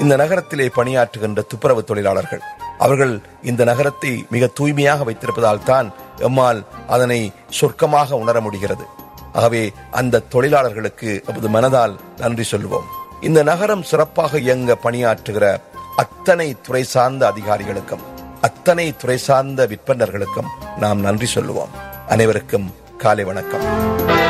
இந்த நகரத்திலே பணியாற்றுகின்ற துப்புரவு தொழிலாளர்கள். அவர்கள் இந்த நகரத்தை மிக தூய்மையாக வைத்திருப்பதால் தான் எம்மால் அதனை சொர்க்கமாக உணர முடிகிறது. ஆகவே அந்த தொழிலாளர்களுக்கு நமது மனதால் நன்றி சொல்லுவோம். இந்த நகரம் சிறப்பாக இயங்க பணியாற்றுகிற அத்தனை துறை சார்ந்த அதிகாரிகளுக்கும் அத்தனை துறை சார்ந்த விற்பனர்களுக்கும் நாம் நன்றி சொல்லுவோம். அனைவருக்கும் காலை வணக்கம்.